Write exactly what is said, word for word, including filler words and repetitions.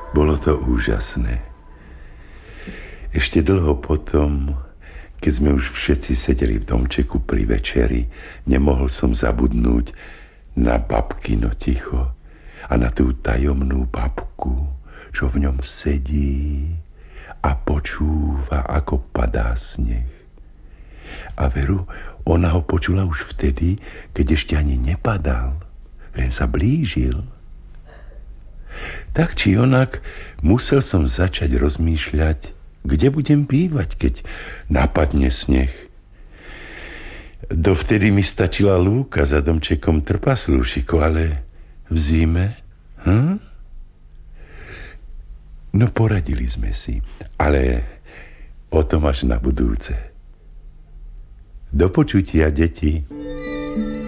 Bolo to úžasné. Ešte dlho potom, keď sme už všetci sedeli v domčeku pri večeri, nemohol som zabudnúť na babkino ticho a na tú tajomnú babku, čo v ňom sedí a počúva, ako padá sneh. A veru, ona ho počula už vtedy, keď ešte ani nepadal, len sa blížil. Tak či onak, musel som začať rozmýšľať, kde budem bývať, keď napadne sneh. Dovtedy mi stačila lúka za domčekom trpaslúšiku, ale v zime? Hm? No poradili sme si, ale o tom až na budúce. Do počutia, deti.